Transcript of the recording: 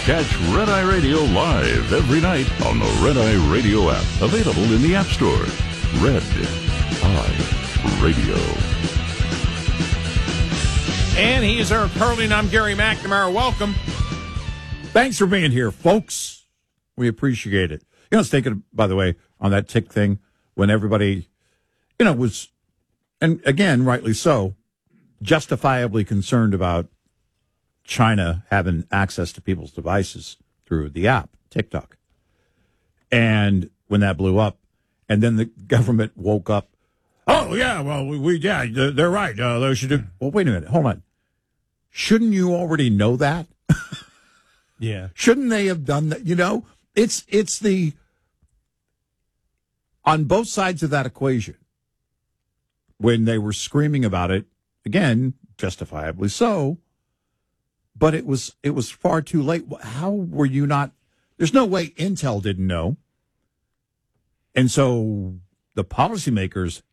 Catch Red Eye Radio live every night on the Red Eye Radio app. Available in the App Store. Red Eye Radio. And he is Eric Hurley, and I'm Gary McNamara. Welcome. Thanks for being here, folks. We appreciate it. You know, I was thinking, by the way, on that tick thing, when everybody, was, and again, rightly so, justifiably concerned about China having access to people's devices through the app, TikTok. And when that blew up, and then the government woke up, oh, yeah, well, they're right. They should do. Well, wait a minute. Hold on. Shouldn't you already know that? Yeah. Shouldn't they have done that? It's the, on both sides of that equation, when they were screaming about it, again, justifiably so, but it was far too late. How were you not? There's no way Intel didn't know. And so the policymakers